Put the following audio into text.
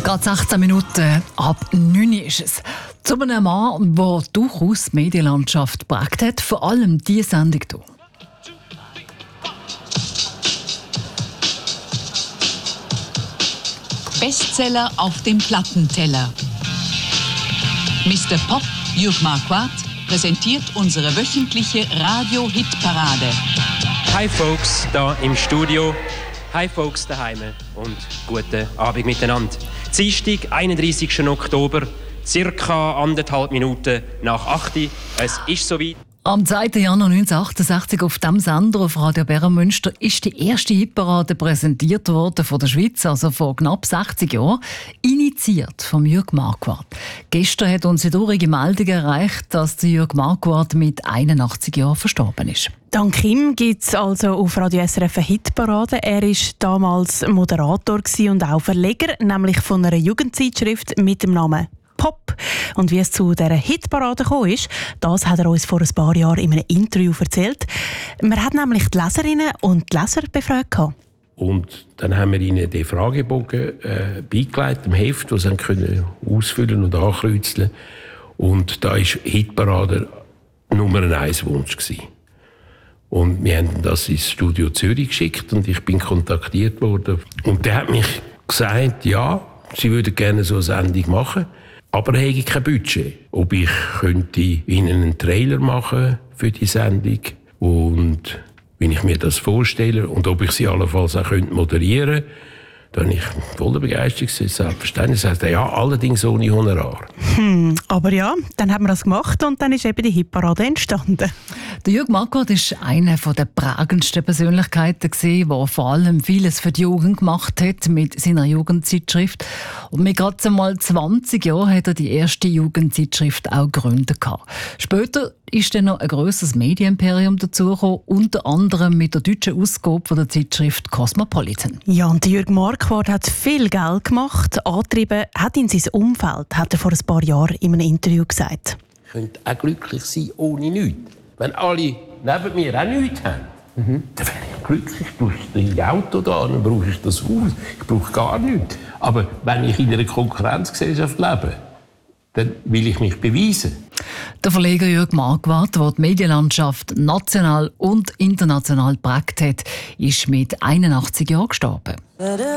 Gerade 16 Minuten ab 9 ist es. Zu einem Mann, der durchaus die Medienlandschaft geprägt hat, vor allem diese Sendung hier. Bestseller auf dem Plattenteller. Mr. Pop, Jürg Marquardt, präsentiert unsere wöchentliche Radio-Hit-Parade. Hi Folks, da im Studio. Hi Folks daheim und guten Abend miteinander. Dienstag, 31. Oktober, circa 1,5 Minuten nach 8 Uhr. Es ist soweit. Am 2. Januar 1968 auf diesem Sender auf Radio Bern Münster ist die erste Hitparade präsentiert worden von der Schweiz, also vor knapp 60 Jahren, initiiert von Jürg Marquardt. Gestern hat uns die traurige Meldung erreicht, dass der Jürg Marquardt mit 81 Jahren verstorben ist. Dank ihm gibt es also auf Radio SRF eine Hitparade. Er war damals Moderator und auch Verleger, nämlich von einer Jugendzeitschrift mit dem Namen Pop. Und wie es zu dieser Hitparade gekommen ist, das hat er uns vor ein paar Jahren in einem Interview erzählt. Man hat nämlich die Leserinnen und die Leser befragt. Und dann haben wir ihnen den Fragebogen beigelegt, im Heft, das sie können ausfüllen und ankreuzeln. Und da war Hitparade Nummer 1 Wunsch gewesen. Und wir haben das ins Studio Zürich geschickt und ich bin kontaktiert worden. Und der hat mich gesagt, ja, sie würden gerne so eine Sendung machen. Aber er hätte kein Budget. Ob ich könnte ihnen einen Trailer machen für die Sendung und wie ich mir das vorstelle und ob ich sie allenfalls auch moderieren könnte. Da war ich voller Begeisterung. Selbstverständlich sagt er, ja, allerdings ohne Honorar. Aber ja, dann haben wir das gemacht und dann ist eben die Hitparade entstanden. Der Jürg Marquardt war eine der prägendsten Persönlichkeiten, der vor allem vieles für die Jugend gemacht hat mit seiner Jugendzeitschrift. Und mit gerade einmal 20 Jahren hat er die erste Jugendzeitschrift auch gegründet. Später ist dann noch ein grosses Medienimperium dazugekommen, unter anderem mit der deutschen Ausgabe der Zeitschrift Cosmopolitan. Ja, und Jürg Marquardt hat viel Geld gemacht. Angetrieben hat ihn sein Umfeld, hat er vor ein paar Jahren in einem Interview gesagt. Ich könnte auch glücklich sein ohne nichts. Wenn alle neben mir auch nichts haben, dann wäre ich glücklich. Du brauchst ein Auto da, dann brauche ich das Haus. Ich brauche gar nichts. Aber wenn ich in einer Konkurrenzgesellschaft lebe, dann will ich mich beweisen. Der Verleger Jürg Marquardt, der die Medienlandschaft national und international geprägt hat, ist mit 81 Jahren gestorben.